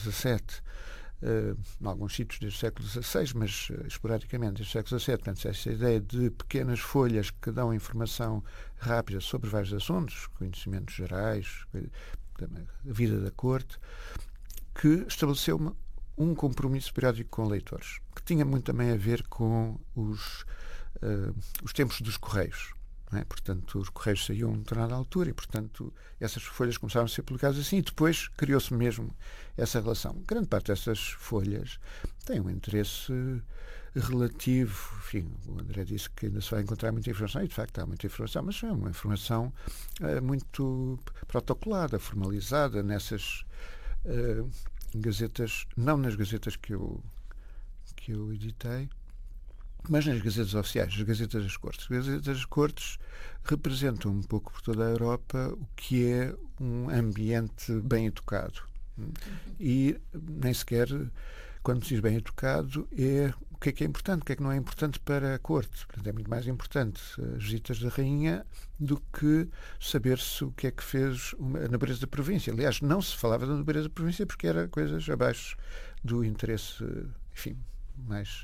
XVII, em alguns sítios desde o século XVI, mas esporadicamente desde o século XVII. Portanto, essa ideia de pequenas folhas que dão informação rápida sobre vários assuntos, conhecimentos gerais, a vida da corte, que estabeleceu um compromisso periódico com leitores, que tinha muito também a ver com os tempos dos correios. Não é? Portanto, os correios saíam a determinada altura e, portanto, essas folhas começaram a ser publicadas assim e depois criou-se mesmo essa relação. Grande parte dessas folhas tem um interesse relativo. Enfim, o André disse que ainda se vai encontrar muita informação e, de facto, há muita informação, mas é uma informação muito protocolada, formalizada nessas gazetas, não nas gazetas que eu editei, mas nas gazetas oficiais, as gazetas das cortes. As gazetas das cortes representam um pouco por toda a Europa o que é um ambiente bem educado. E nem sequer, quando se diz bem educado, o que é importante, o que é que não é importante para a corte. Portanto, é muito mais importante as visitas da rainha do que saber-se o que é que fez a nobreza da província. Aliás, não se falava da nobreza da província porque era coisas abaixo do interesse, enfim, mais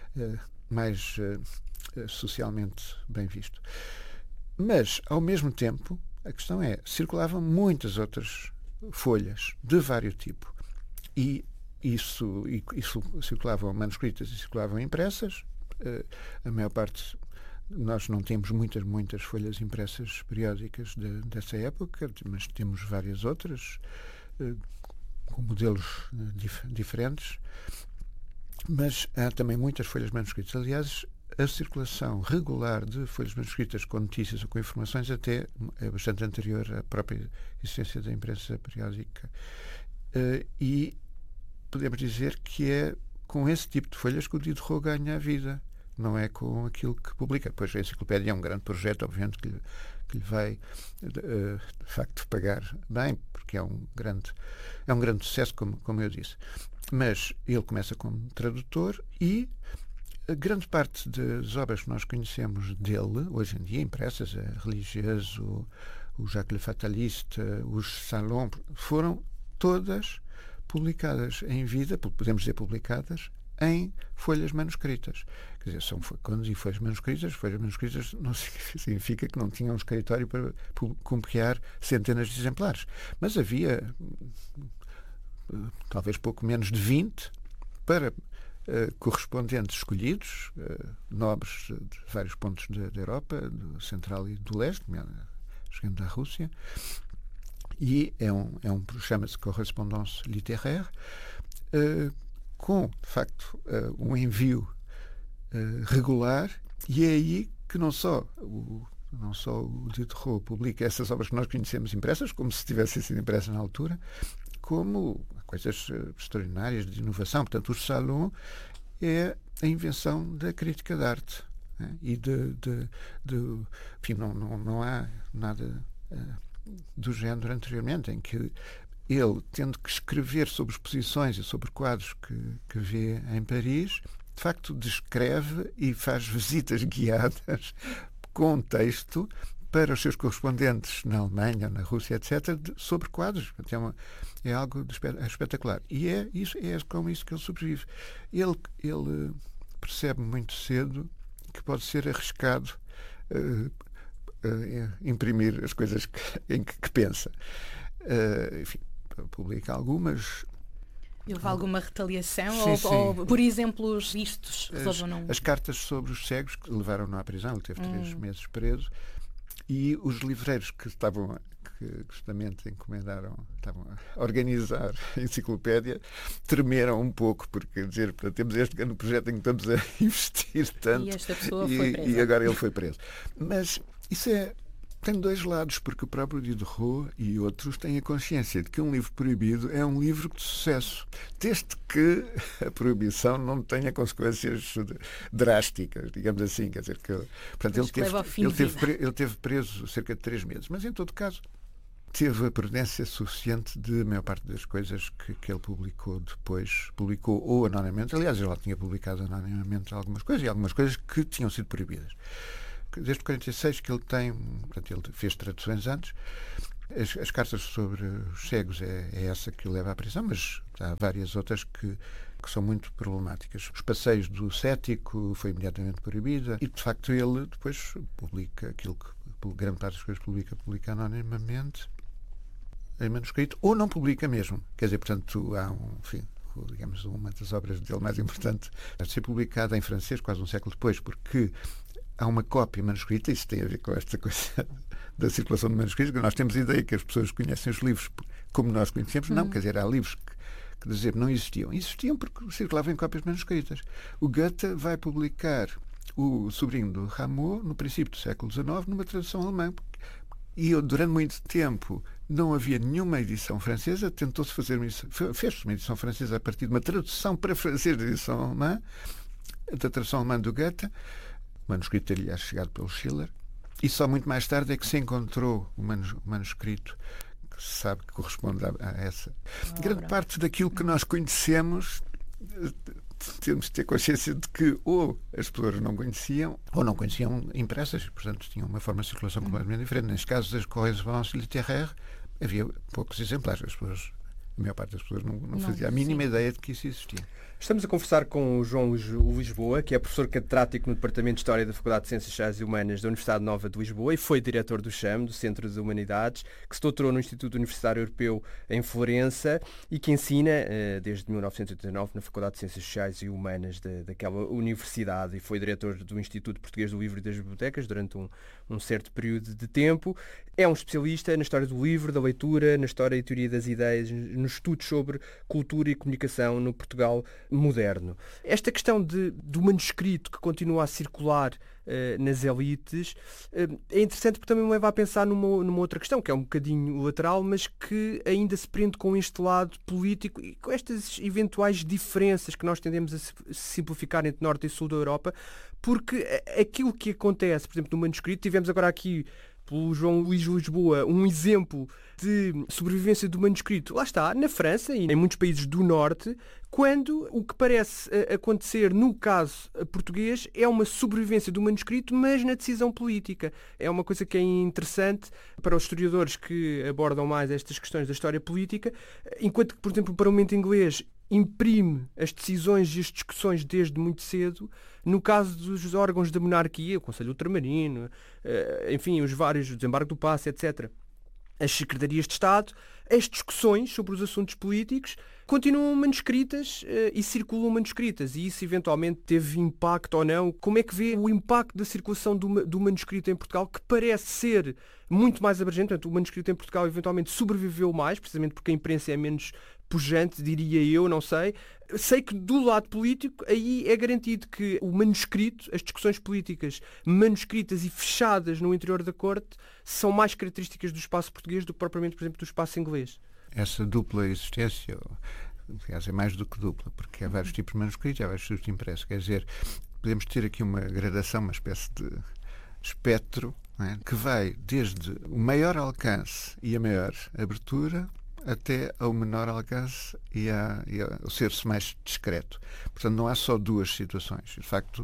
socialmente bem visto. Mas, ao mesmo tempo, a questão circulavam muitas outras folhas de vários tipos. E isso circulavam manuscritas e circulavam impressas. A maior parte, nós não temos muitas folhas impressas periódicas dessa época, mas temos várias outras, com modelos diferentes. Mas há também muitas folhas manuscritas. Aliás, a circulação regular de folhas manuscritas com notícias ou com informações até é bastante anterior à própria existência da imprensa periódica. E podemos dizer que é com esse tipo de folhas que o Diderot ganha a vida. Não é com aquilo que publica. Pois a enciclopédia é um grande projeto, obviamente, que lhe vai, de facto, pagar bem, porque é um grande sucesso, como eu disse. Mas ele começa como tradutor e a grande parte das obras que nós conhecemos dele, hoje em dia, impressas, a Religieuse, o Jacques Le Fataliste, os Salons, foram todas publicadas em vida, podemos dizer publicadas, em folhas manuscritas. Quer dizer, quando digo folhas manuscritas não significa que não tinham um escritório para copiar centenas de exemplares. Mas havia talvez pouco menos de 20 para correspondentes escolhidos, nobres de vários pontos da Europa, do Central e do Leste, chegando à Rússia, e chama-se Correspondance Littéraire, com, de facto, um envio regular, e é aí que não só o Diderot publica essas obras que nós conhecemos impressas, como se tivessem sido impressas na altura, como coisas extraordinárias de inovação. Portanto, o Salon é a invenção da crítica de arte. Né? E enfim, não há nada do género anteriormente, em que ele, tendo que escrever sobre exposições e sobre quadros que vê em Paris, de facto descreve e faz visitas guiadas com texto para os seus correspondentes na Alemanha, na Rússia, etc., sobre quadros. É algo espetacular. E é com isso que ele sobrevive. Ele percebe muito cedo que pode ser arriscado imprimir as coisas que pensa. Enfim, publica algumas. Houve alguma retaliação? Sim. Ou, por exemplo, vistos? As cartas sobre os cegos que levaram-no à prisão, ele teve 3 meses preso, e os livreiros que justamente estavam a organizar a enciclopédia tremeram um pouco, porque temos este grande projeto em que estamos a investir tanto, e esta pessoa foi presa. E agora ele foi preso. Mas isso tem 2 lados, porque o próprio Diderot e outros têm a consciência de que um livro proibido é um livro de sucesso, desde que a proibição não tenha consequências drásticas, digamos assim. Quer dizer, portanto, ele teve preso cerca de 3 meses, mas em todo caso teve a prudência suficiente de a maior parte das coisas que ele publicou depois, publicou ou anonimamente. Aliás, ele já tinha publicado anonimamente algumas coisas, e algumas coisas que tinham sido proibidas. Desde 46 que ele tem, portanto, ele fez traduções antes, As cartas sobre os cegos é essa que o leva à prisão, mas há várias outras que são muito problemáticas. Os passeios do cético foi imediatamente proibida e, de facto, ele depois publica aquilo que grande parte das coisas publica anonimamente em manuscrito, ou não publica mesmo. Quer dizer, portanto, há digamos, uma das obras dele mais importante a ser publicada em francês quase um século depois, porque há uma cópia manuscrita, isso tem a ver com esta coisa da circulação de manuscritos, que nós temos a ideia que as pessoas conhecem os livros como nós conhecemos. Não, quer dizer, há livros que dizer, não existiam. Existiam porque circulavam em cópias manuscritas. O Goethe vai publicar o sobrinho do Rameau no princípio do século XIX numa tradução alemã. E durante muito tempo não havia nenhuma edição francesa, tentou-se fazer fez-se uma edição francesa a partir de uma tradução para francês da edição alemã, da tradução alemã do Goethe. O manuscrito teria chegado pelo Schiller. E só muito mais tarde é que se encontrou o manuscrito que se sabe que corresponde a essa. Grande parte daquilo que nós conhecemos, temos de ter consciência de que ou as pessoas não conheciam ou não conheciam impressas, portanto tinham uma forma de circulação completamente diferente. Neste caso das correspondências littéraires havia poucos exemplares. A maior parte das pessoas não fazia a mínima ideia de que isso existia. Estamos a conversar com o João Lisboa, que é professor catedrático no Departamento de História da Faculdade de Ciências Sociais e Humanas da Universidade Nova de Lisboa e foi diretor do CHAM, do Centro de Humanidades, que se doutorou no Instituto Universitário Europeu em Florença e que ensina desde 1989 na Faculdade de Ciências Sociais e Humanas daquela universidade e foi diretor do Instituto Português do Livro e das Bibliotecas durante um certo período de tempo. É um especialista na história do livro, da leitura, na história e teoria das ideias, nos estudos sobre cultura e comunicação no Portugal moderno. Esta questão do manuscrito que continua a circular nas elites é interessante porque também me leva a pensar numa outra questão, que é um bocadinho lateral, mas que ainda se prende com este lado político e com estas eventuais diferenças que nós tendemos a simplificar entre Norte e Sul da Europa, porque aquilo que acontece, por exemplo, no manuscrito, tivemos agora aqui pelo João Luís Lisboa um exemplo de sobrevivência do manuscrito, lá está, na França e em muitos países do Norte, quando o que parece acontecer no caso português é uma sobrevivência do manuscrito, mas na decisão política. É uma coisa que é interessante para os historiadores que abordam mais estas questões da história política, enquanto que, por exemplo, o Parlamento inglês imprime as decisões e as discussões desde muito cedo. No caso dos órgãos da monarquia, o Conselho Ultramarino, enfim, os vários, o desembarque do passe, etc., as secretarias de Estado, as discussões sobre os assuntos políticos continuam manuscritas e circulam manuscritas. E isso eventualmente teve impacto ou não? Como é que vê o impacto da circulação do manuscrito em Portugal, que parece ser muito mais abrangente? Portanto, o manuscrito em Portugal eventualmente sobreviveu mais, precisamente porque a imprensa é menos pujante, diria eu, não sei. Sei que do lado político aí é garantido que o manuscrito, as discussões políticas manuscritas e fechadas no interior da corte são mais características do espaço português do que propriamente, por exemplo, do espaço inglês. Essa dupla existência, aliás, é mais do que dupla, porque há vários tipos de manuscritos, há vários tipos de impresso. Quer dizer, podemos ter aqui uma gradação, uma espécie de espectro, não é? Que vai desde o maior alcance e a maior abertura até ao menor alcance e ao ser-se mais discreto. Portanto, não há só duas situações. De facto,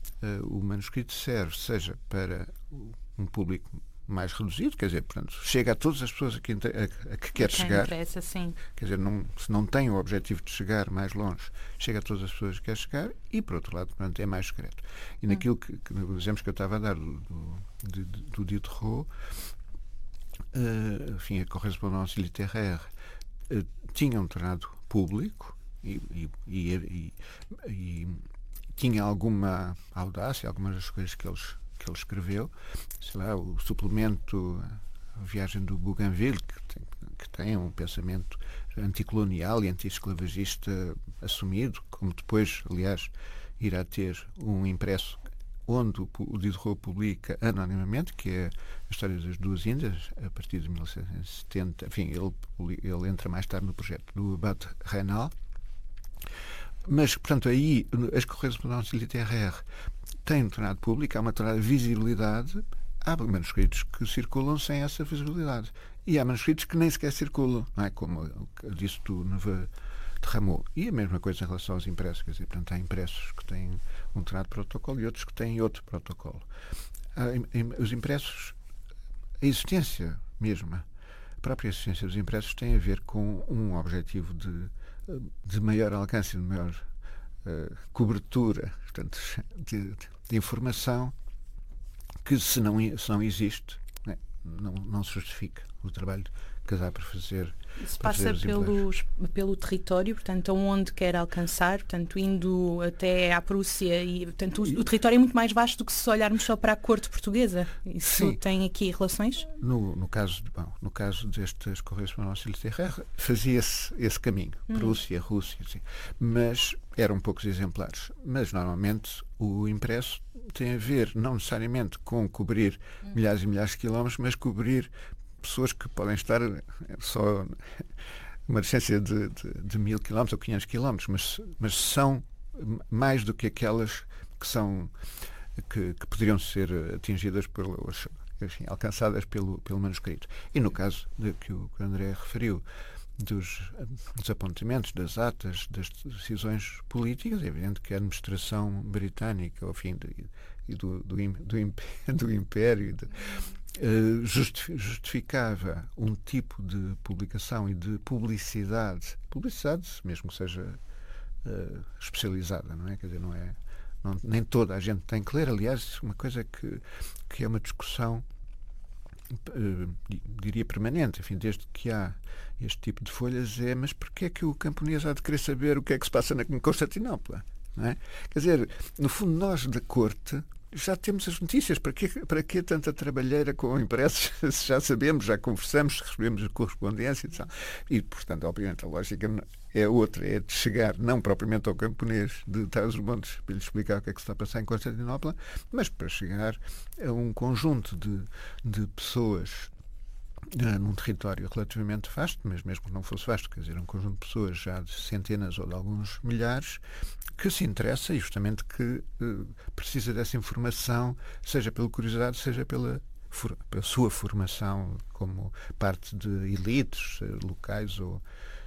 o manuscrito serve, seja para um público mais reduzido, quer dizer, portanto, chega a todas as pessoas a que quer chegar. Interessa, sim. Quer dizer, se não tem o objetivo de chegar mais longe, chega a todas as pessoas que quer chegar e, por outro lado, portanto, é mais secreto. E naquilo que exemplos que eu estava a dar do Diderot, enfim, a correspondência littéraire tinha um tornado público e tinha alguma audácia, algumas das coisas que ele escreveu, sei lá, o suplemento A Viagem do Bougainville, que tem um pensamento anticolonial e anti-esclavagista assumido, como depois, aliás, irá ter um impresso onde o Diderot publica anonimamente, que é a história das duas Índias, a partir de 1770. Enfim, ele entra mais tarde no projeto do Abad Raynal. Mas, portanto, aí as correspondências littéraires têm um tornado público, há uma tornada visibilidade. Há manuscritos que circulam sem essa visibilidade. E há manuscritos que nem sequer circulam, não é? Como eu disse do Neveu de Rameau. E a mesma coisa em relação aos impressos. Quer dizer, portanto, há impressos que têm um tornado protocolo e outros que têm outro protocolo. Os impressos, a existência mesma a própria existência dos impressos tem a ver com um objetivo de maior alcance, de maior cobertura, portanto, de informação que se não existe, né, não se justifica o trabalho que dá para fazer. Isso passa pelo território, portanto, aonde quer alcançar, portanto, indo até à Prússia, e portanto, o território é muito mais vasto do que se olharmos só para a corte portuguesa. Isso sim. Tem aqui relações? No caso destas correspondências literárias, fazia-se esse caminho, Prússia, Rússia, sim. Mas eram poucos exemplares. Mas, normalmente, o impresso tem a ver, não necessariamente com cobrir milhares e milhares de quilómetros, mas cobrir pessoas que podem estar só uma distância de 1000 km ou 500 km, mas são mais do que aquelas que poderiam ser atingidas alcançadas pelo manuscrito. E no caso que o André referiu, dos apontamentos, das atas, das decisões políticas, é evidente que a administração britânica, ao fim do Império, justificava um tipo de publicação e de publicidade mesmo que seja especializada, não é? Quer dizer, nem toda a gente tem que ler. Aliás, uma coisa que é uma discussão, diria permanente, enfim, desde que há este tipo de folhas, mas porquê é que o camponês há de querer saber o que é que se passa em Constantinopla? Não é? Quer dizer, no fundo, nós da corte já temos as notícias. Para que tanta trabalheira com impressos? Já sabemos, já conversamos, recebemos a correspondência e, portanto, obviamente, a lógica é outra, é de chegar não propriamente ao camponês de Trás-os-Montes para lhe explicar o que é que se está a passar em Constantinopla, mas para chegar a um conjunto de pessoas num território relativamente vasto, mas mesmo que não fosse vasto, quer dizer, um conjunto de pessoas já de centenas ou de alguns milhares, que se interessa e justamente que precisa dessa informação, seja pela curiosidade, seja pela sua formação como parte de elites locais ou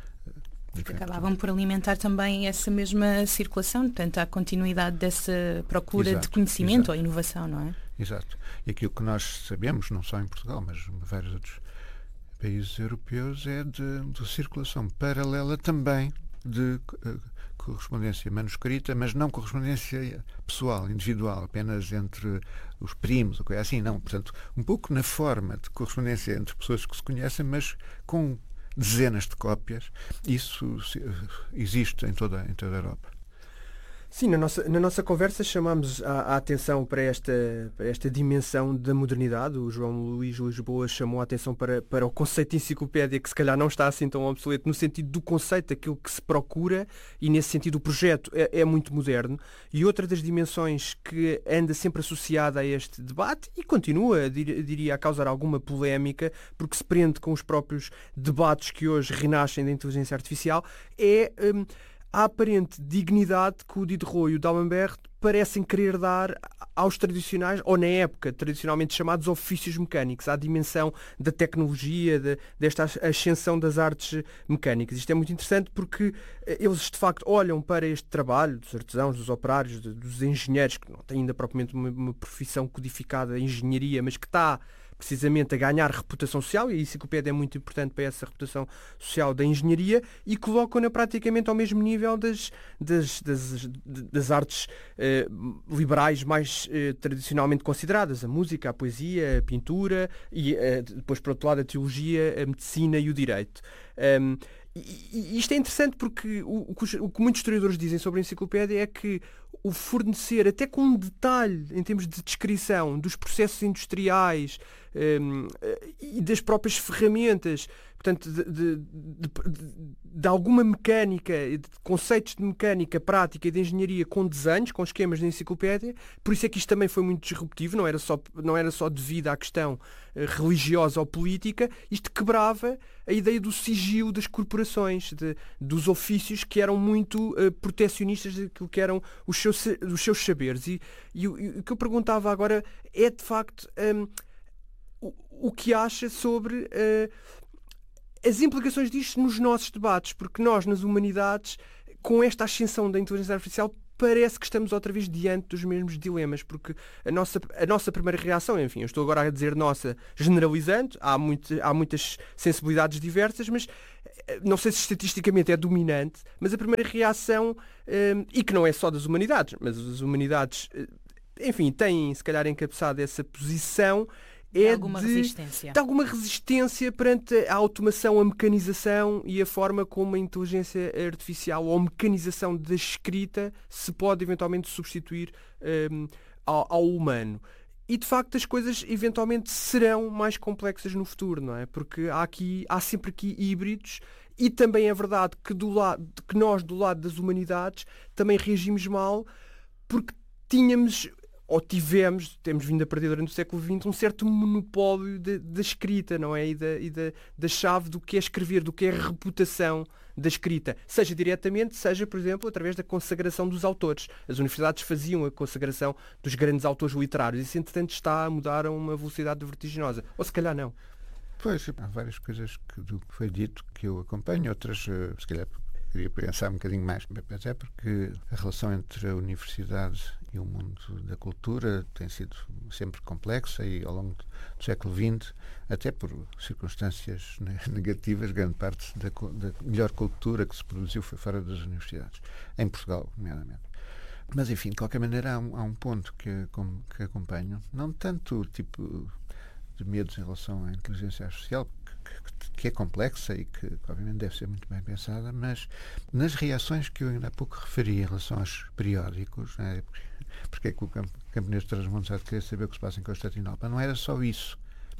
que acabavam por alimentar também essa mesma circulação, portanto, a continuidade dessa procura de conhecimento ou inovação, não é? Exato. E aquilo que nós sabemos, não só em Portugal, mas em vários outros países europeus, é de circulação paralela também de correspondência manuscrita, mas não correspondência pessoal, individual, apenas entre os primos, ou coisa assim, não. Portanto, um pouco na forma de correspondência entre pessoas que se conhecem, mas com dezenas de cópias. Isso existe em toda a Europa. Sim, na nossa conversa chamámos a atenção para esta dimensão da modernidade. O João Luís Lisboa chamou a atenção para o conceito de enciclopédia, que se calhar não está assim tão obsoleto, no sentido do conceito, daquilo que se procura, e nesse sentido o projeto é muito moderno. E outra das dimensões que anda sempre associada a este debate, e continua, diria, a causar alguma polémica, porque se prende com os próprios debates que hoje renascem da inteligência artificial, é a aparente dignidade que o Diderot e o D'Alembert parecem querer dar aos tradicionais, ou na época tradicionalmente chamados ofícios mecânicos, à dimensão da tecnologia, desta ascensão das artes mecânicas. Isto é muito interessante porque eles de facto olham para este trabalho dos artesãos, dos operários, dos engenheiros, que não têm ainda propriamente uma profissão codificada, engenharia, mas que está precisamente a ganhar reputação social, e a enciclopédia é muito importante para essa reputação social da engenharia, e colocam-na praticamente ao mesmo nível das artes liberais mais tradicionalmente consideradas, a música, a poesia, a pintura, e depois, por outro lado, a teologia, a medicina e o direito. E isto é interessante porque o que muitos historiadores dizem sobre a enciclopédia é que o fornecer, até com um detalhe em termos de descrição dos processos industriais e das próprias ferramentas, portanto, de alguma mecânica, de conceitos de mecânica prática e de engenharia com desenhos, com esquemas da enciclopédia. Por isso é que isto também foi muito disruptivo, não era só devido à questão religiosa ou política. Isto quebrava a ideia do sigilo das corporações, dos ofícios que eram muito protecionistas daquilo que eram os seus saberes. E o que eu perguntava agora é, de facto, o que acha sobre as implicações disto nos nossos debates, porque nós, nas humanidades, com esta ascensão da inteligência artificial, parece que estamos outra vez diante dos mesmos dilemas, porque a nossa primeira reação, enfim, eu estou agora a dizer nossa, generalizando, há muitas sensibilidades diversas, mas não sei se estatisticamente é dominante, mas a primeira reação, e que não é só das humanidades, mas as humanidades, enfim, têm se calhar encabeçado essa posição, de alguma resistência perante a automação, a mecanização e a forma como a inteligência artificial ou a mecanização da escrita se pode eventualmente substituir ao humano. E de facto as coisas eventualmente serão mais complexas no futuro, não é? Porque há sempre aqui híbridos, e também é verdade que nós do lado das humanidades também reagimos mal porque temos vindo a perder durante o século XX um certo monopólio da escrita, não é? E da chave do que é escrever, do que é a reputação da escrita. Seja diretamente, seja, por exemplo, através da consagração dos autores. As universidades faziam a consagração dos grandes autores literários. Isso, entretanto, está a mudar a uma velocidade vertiginosa. Ou se calhar não. Pois, há várias coisas do que foi dito que eu acompanho, outras, se calhar, queria pensar um bocadinho mais, até porque a relação entre a universidade e o mundo da cultura tem sido sempre complexa e ao longo do século XX, até por circunstâncias negativas, grande parte da melhor cultura que se produziu foi fora das universidades, em Portugal, nomeadamente. Mas, enfim, de qualquer maneira, há um ponto que acompanho, não tanto o tipo de medos em relação à inteligência artificial, que é complexa e que obviamente deve ser muito bem pensada, mas nas reações que eu ainda há pouco referi em relação aos periódicos, né, porque é que o Camponês de Trás-os-Montes há de querer saber o que se passa em Constantinopla, não era só isso,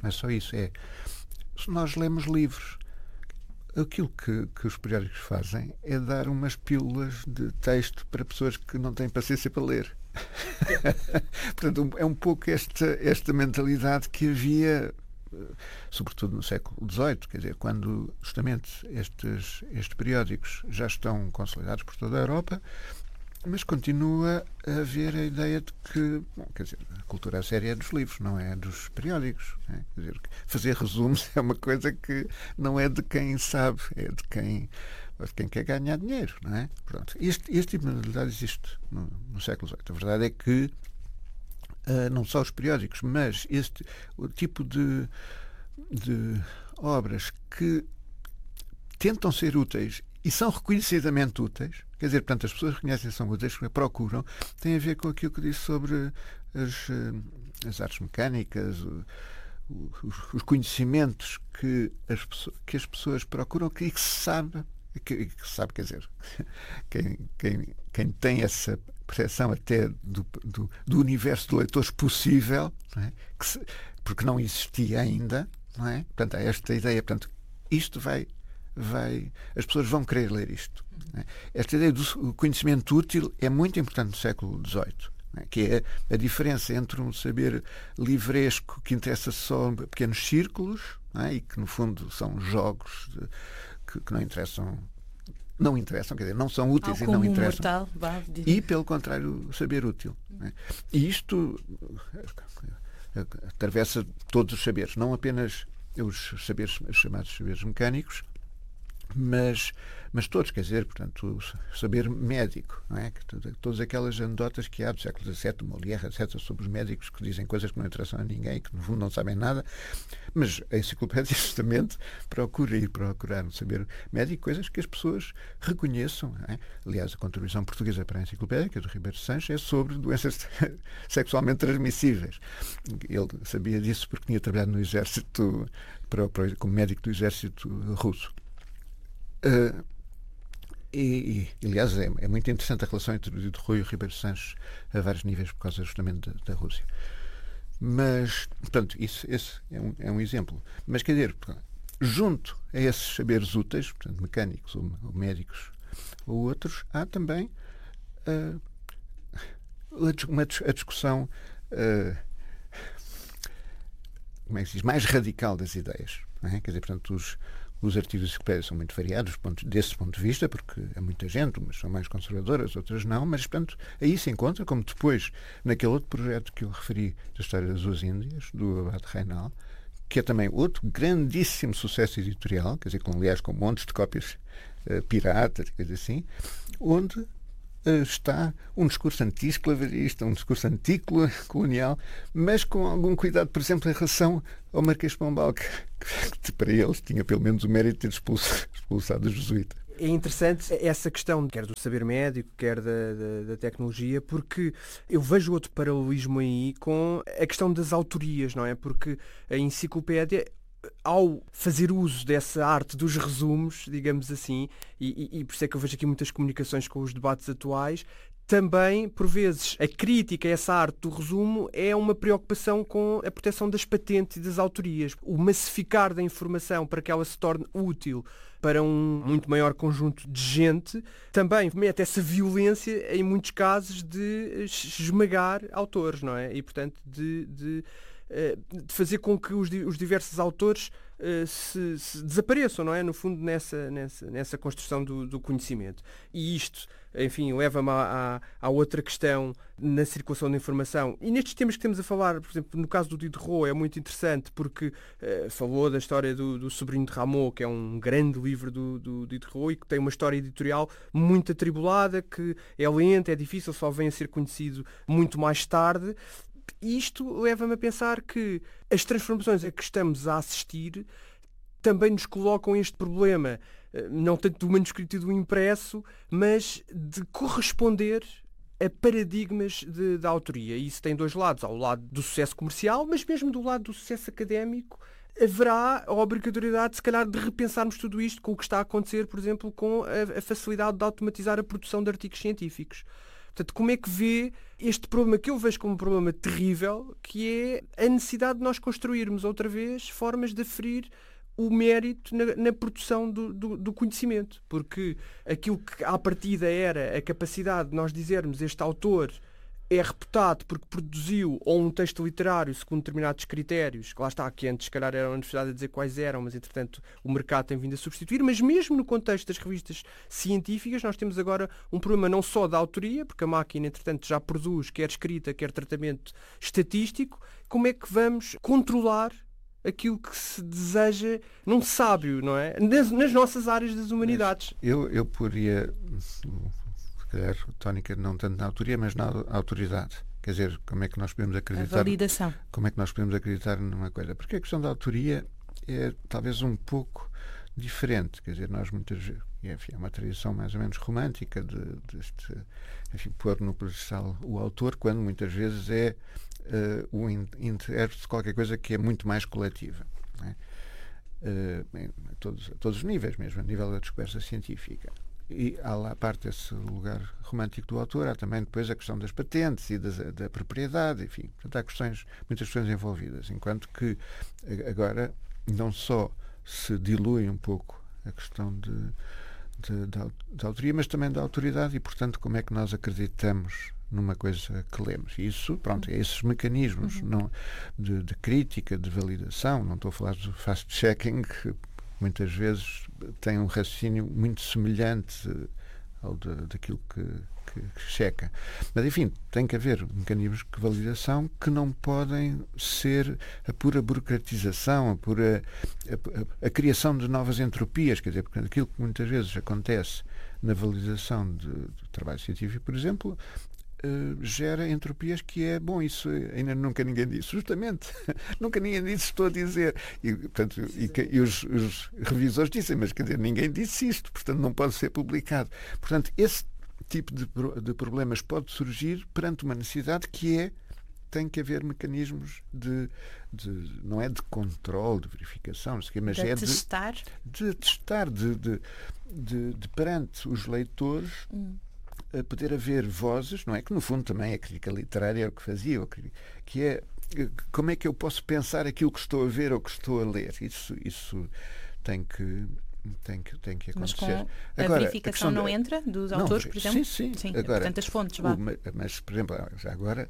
se nós lemos livros, aquilo que os periódicos fazem é dar umas pílulas de texto para pessoas que não têm paciência para ler. Portanto, é um pouco esta mentalidade que havia, sobretudo no século XVIII, quer dizer, quando justamente estes periódicos já estão consolidados por toda a Europa, mas continua a haver a ideia de que, quer dizer, a cultura a séria é dos livros, não é dos periódicos. Né? Quer dizer, fazer resumos é uma coisa que não é de quem sabe, é de quem quer ganhar dinheiro, não é? Pronto. Este tipo de mentalidade existe no século XVIII. A verdade é que não só os periódicos, mas o tipo de obras que tentam ser úteis e são reconhecidamente úteis, quer dizer, portanto, as pessoas reconhecem que são úteis, procuram, tem a ver com aquilo que disse sobre as artes mecânicas, os conhecimentos que as pessoas procuram e que se sabe, quer dizer, quem tem essa percepção até do universo de leitores possível, não é? Porque não existia ainda, não é? Portanto, há esta ideia, portanto, isto as pessoas vão querer ler isto. Não é? Esta ideia do conhecimento útil é muito importante no século XVIII, não é? Que é a diferença entre um saber livresco que interessa só a pequenos círculos, não é? E que no fundo são jogos que não interessam, quer dizer, não são úteis e não interessam. E, pelo contrário, o saber útil. Não é? E isto atravessa todos os saberes, não apenas os chamados saberes mecânicos, mas todos, quer dizer, portanto, o saber médico, não é? Todas aquelas anedotas que há do século XVII, Molière, etc., sobre os médicos que dizem coisas que não interessam a ninguém e que, no fundo, não sabem nada, mas a enciclopédia, justamente, procurar no saber médico coisas que as pessoas reconheçam. Não é? Aliás, a contribuição portuguesa para a enciclopédia, que é do Ribeiro Sanches, é sobre doenças sexualmente transmissíveis. Ele sabia disso porque tinha trabalhado no exército, como médico do exército russo. Aliás, é muito interessante a relação entre o Rui e o Ribeiro Sanches a vários níveis por causa justamente da Rússia. Mas, portanto, esse é um exemplo. Mas, quer dizer, junto a esses saberes úteis, portanto, mecânicos ou médicos ou outros, há também a discussão como é que se diz, mais radical das ideias. Não é? Quer dizer, portanto, os artigos de enciclopédia são muito variados desse ponto de vista, porque é muita gente, umas são mais conservadoras, outras não, mas, portanto, aí se encontra, como depois naquele outro projeto que eu referi da história das duas Índias, do Abade Reinal, que é também outro grandíssimo sucesso editorial, quer dizer, aliás, com montes de cópias piratas, coisas assim, onde está um discurso anti-esclavagista, um discurso anticolonial, mas com algum cuidado, por exemplo, em relação ao Marquês de Pombal, que para eles tinha pelo menos o mérito de ter expulsado os jesuítas. É interessante essa questão, quer do saber médico, quer da tecnologia, porque eu vejo outro paralelismo aí com a questão das autorias, não é? Porque a enciclopédia, ao fazer uso dessa arte dos resumos, digamos assim, e por isso é que eu vejo aqui muitas comunicações com os debates atuais, também, por vezes, a crítica a essa arte do resumo é uma preocupação com a proteção das patentes e das autorias. O massificar da informação para que ela se torne útil para um muito maior conjunto de gente também mete essa violência, em muitos casos, de esmagar autores, não é? E, portanto, de fazer com que os diversos autores se desapareçam, não é? No fundo, nessa construção do conhecimento. E isto, enfim, leva-me à outra questão na circulação da informação. E nestes temas que temos a falar, por exemplo, no caso do Diderot, é muito interessante porque falou da história do sobrinho de Rameau, que é um grande livro do Diderot e que tem uma história editorial muito atribulada, que é lenta, é difícil, só vem a ser conhecido muito mais tarde. E isto leva-me a pensar que as transformações a que estamos a assistir também nos colocam este problema, não tanto do manuscrito e do impresso, mas de corresponder a paradigmas da autoria. E isso tem dois lados. Há o lado do sucesso comercial, mas mesmo do lado do sucesso académico, haverá a obrigatoriedade, se calhar, de repensarmos tudo isto com o que está a acontecer, por exemplo, com a facilidade de automatizar a produção de artigos científicos. Portanto, como é que vê este problema que eu vejo como um problema terrível, que é a necessidade de nós construirmos outra vez formas de aferir o mérito na produção do conhecimento? Porque aquilo que à partida era a capacidade de nós dizermos este autor é reputado porque produziu ou um texto literário segundo determinados critérios, que lá está, que antes se calhar era a universidade a dizer quais eram, mas entretanto o mercado tem vindo a substituir, mas mesmo no contexto das revistas científicas nós temos agora um problema não só da autoria, porque a máquina entretanto já produz quer escrita, quer tratamento estatístico. Como é que vamos controlar aquilo que se deseja num sábio, não é? Nas nossas áreas das humanidades. Eu poria... calhar, tónica não tanto na autoria, mas na autoridade. Quer dizer, como é que nós podemos acreditar... A validação. Como é que nós podemos acreditar numa coisa? Porque a questão da autoria é talvez um pouco diferente. Quer dizer, nós muitas vezes... Enfim, é uma tradição mais ou menos romântica de pôr no pedestal o autor, quando muitas vezes é o intérprete de qualquer coisa que é muito mais coletiva. Não é? A todos os níveis, mesmo a nível da descoberta científica. E há lá a parte desse lugar romântico do autor, há também depois a questão das patentes e da propriedade, enfim. Portanto, há muitas questões envolvidas, enquanto que agora não só se dilui um pouco a questão da autoria, mas também da autoridade e, portanto, como é que nós acreditamos numa coisa que lemos. E isso, pronto, é esses mecanismos de crítica, de validação, não estou a falar do fast-checking, que muitas vezes tem um raciocínio muito semelhante ao daquilo que checa. Mas, enfim, tem que haver mecanismos de validação que não podem ser a pura burocratização, a criação de novas entropias, quer dizer, porque aquilo que muitas vezes acontece na validação de trabalho científico, por exemplo, gera entropias que é bom, isso ainda nunca ninguém disse, justamente nunca ninguém disse, estou a dizer e, portanto, e os revisores dizem, mas quer dizer, ninguém disse isto, portanto não pode ser publicado. Portanto, esse tipo de problemas pode surgir perante uma necessidade que tem que haver mecanismos não é de controle, de verificação, não sei o quê, mas de testar. De testar, de perante os leitores poder haver vozes, não é? Que no fundo também a crítica literária é o que fazia, que é como é que eu posso pensar aquilo que estou a ver ou que estou a ler. Isso tem que acontecer. Mas com a verificação não entra dos autores, por exemplo? Sim. Agora, portanto, as fontes, vá. Mas, por exemplo, já agora,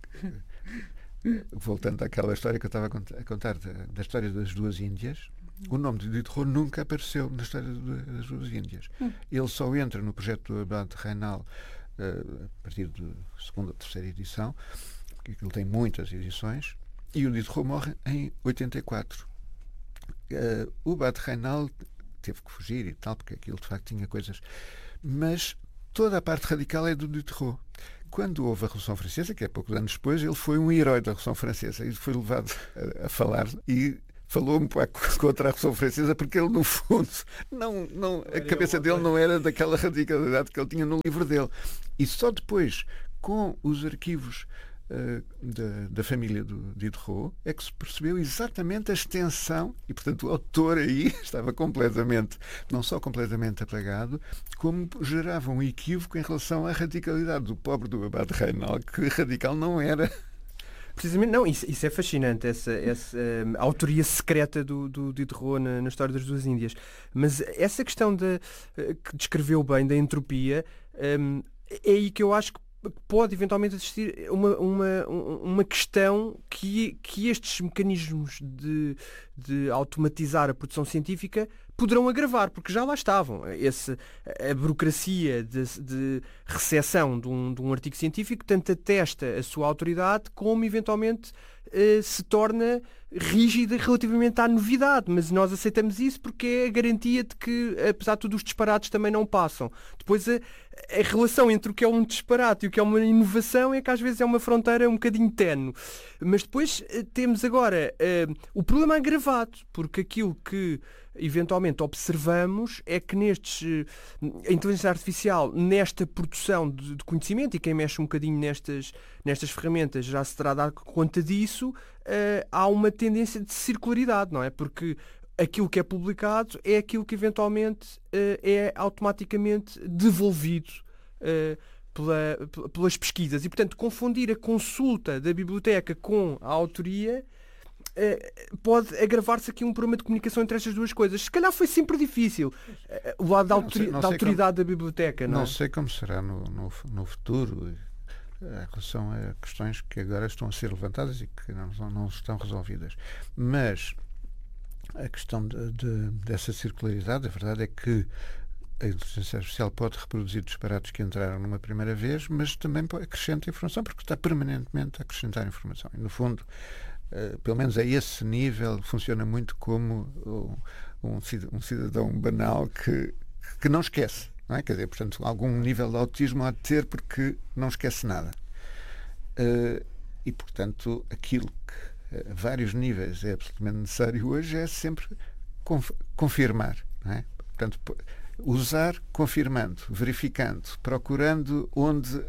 voltando àquela história que eu estava a contar da história das duas Índias, o nome de Diderot nunca apareceu na história das duas Índias. Ele só entra no projeto do Abad Reinal a partir da segunda ou terceira edição, porque ele tem muitas edições, e o Diderot morre em 84. O Abad Reinal teve que fugir e tal, porque aquilo de facto tinha coisas. Mas toda a parte radical é do Diderot. Quando houve a Revolução Francesa, que é poucos anos depois, ele foi um herói da Revolução Francesa e foi levado a falar e falou um pouco contra a Revolução Francesa, porque ele, no fundo, a cabeça dele não era daquela radicalidade que ele tinha no livro dele. E só depois, com os arquivos da família do Diderot, é que se percebeu exatamente a extensão, e portanto o autor aí estava não só completamente apagado, como gerava um equívoco em relação à radicalidade do pobre do Abade Raynal, que radical não era. Precisamente, não, isso é fascinante, essa autoria secreta do Diderot na história das duas Índias. Mas essa questão que descreveu bem da entropia, é aí que eu acho que pode eventualmente existir uma questão que estes mecanismos de automatizar a produção científica poderão agravar, porque já lá estavam. A burocracia de recepção de um artigo científico tanto atesta a sua autoridade como eventualmente se torna rígida relativamente à novidade, mas nós aceitamos isso porque é a garantia de que, apesar de tudo, os disparates também não passam. Depois a relação entre o que é um disparate e o que é uma inovação é que às vezes é uma fronteira um bocadinho ténue. Mas depois temos agora o problema agravado, porque aquilo que eventualmente observamos é que a inteligência artificial, nesta produção de conhecimento, e quem mexe um bocadinho nestas ferramentas já se terá dado conta disso, há uma tendência de circularidade, não é? Porque aquilo que é publicado é aquilo que eventualmente é automaticamente devolvido pelas pesquisas. E, portanto, confundir a consulta da biblioteca com a autoria pode agravar-se aqui um problema de comunicação entre estas duas coisas. Se calhar foi sempre difícil o lado da autoridade da biblioteca. Não sei como será no futuro em relação a questões que agora estão a ser levantadas e que não estão resolvidas. Mas a questão dessa circularidade, a verdade é que a inteligência artificial pode reproduzir disparates que entraram numa primeira vez, mas também acrescenta informação, porque está permanentemente a acrescentar informação. E, no fundo, pelo menos a esse nível, funciona muito como um cidadão banal que não esquece. Não é? Quer dizer, portanto, algum nível de autismo há de ter porque não esquece nada. E, portanto, aquilo que a vários níveis é absolutamente necessário hoje é sempre confirmar. Não é? Portanto, usar confirmando, verificando, procurando onde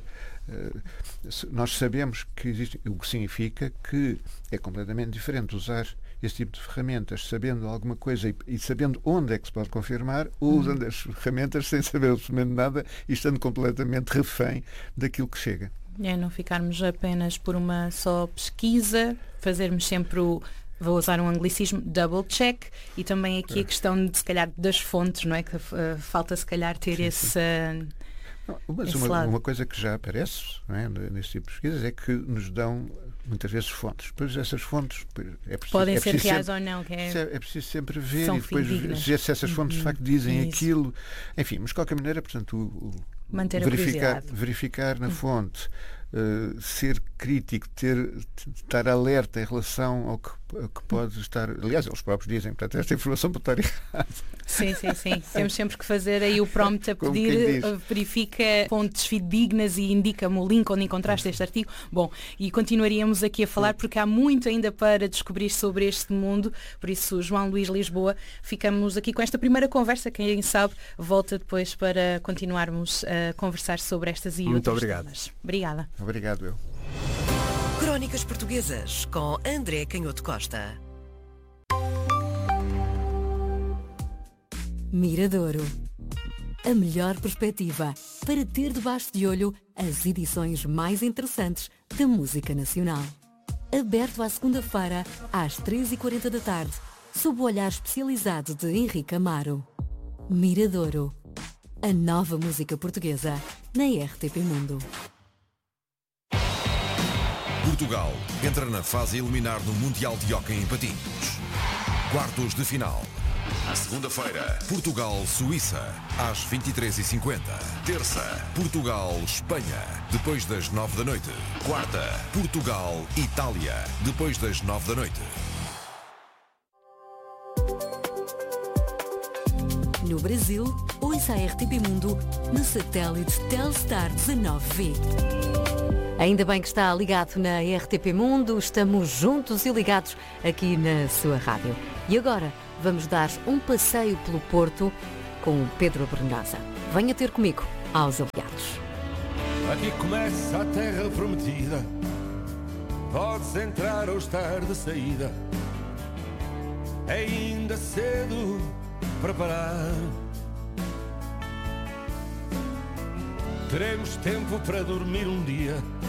nós sabemos que existe, o que significa que é completamente diferente usar esse tipo de ferramentas sabendo alguma coisa e sabendo onde é que se pode confirmar, ou usando as ferramentas sem saber absolutamente nada e estando completamente refém daquilo que chega. É não ficarmos apenas por uma só pesquisa, fazermos sempre vou usar um anglicismo, double check, e também aqui a questão de, se calhar, das fontes, não é? Que falta se calhar ter esse mas uma coisa que já aparece, não é, nesse tipo de pesquisas é que nos dão muitas vezes fontes. Depois essas fontes podem ser reais ou não. É preciso sempre ver e depois ver se essas fontes de facto dizem aquilo. Enfim, mas de qualquer maneira, portanto, manter verificar na fonte, ser crítico, estar alerta em relação ao que pode estar. Aliás, eles próprios dizem, portanto, esta informação pode estar errada. Sim. Temos sempre que fazer aí o prompt a pedir, verifica fontes fidedignas e indica-me o link onde encontraste este artigo. Bom, e continuaríamos aqui a falar porque há muito ainda para descobrir sobre este mundo. Por isso, João Luís Lisboa, ficamos aqui com esta primeira conversa. Quem sabe volta depois para continuarmos a conversar sobre estas e outras temas. Obrigada. Obrigado, eu. Crónicas Portuguesas com André Canhoto Costa. Miradouro. A melhor perspectiva para ter debaixo de olho as edições mais interessantes da música nacional. Aberto à segunda-feira, às 3h40 da tarde, sob o olhar especializado de Henrique Amaro. Miradouro. A nova música portuguesa na RTP Mundo. Portugal entra na fase eliminar do Mundial de Hóquei em Patins. Quartos de final. À segunda-feira, Portugal-Suíça, às 23h50. Terça, Portugal-Espanha, depois das 9 da noite. Quarta, Portugal-Itália, depois das 9 da noite. No Brasil, hoje Ouça a RTP Mundo no satélite Telstar 19V. Ainda bem que está ligado na RTP Mundo, estamos juntos e ligados aqui na sua rádio. E agora vamos dar um passeio pelo Porto com o Pedro Brunhosa. Venha ter comigo aos Aliados. Aqui começa a terra prometida, podes entrar ou estar de saída, é ainda cedo para parar. Teremos tempo para dormir um dia,